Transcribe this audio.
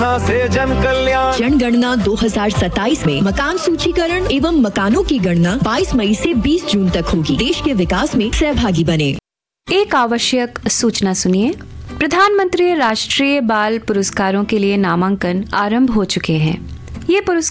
से जन कल्याण। जनगणना 2027 में मकान सूचीकरण एवं मकानों की गणना 22 मई से 20 जून तक होगी। देश के विकास में सहभागी बने। एक आवश्यक सूचना सुनिए। प्रधानमंत्री राष्ट्रीय बाल पुरस्कारों के लिए नामांकन आरंभ हो चुके हैं। ये पुरस्कार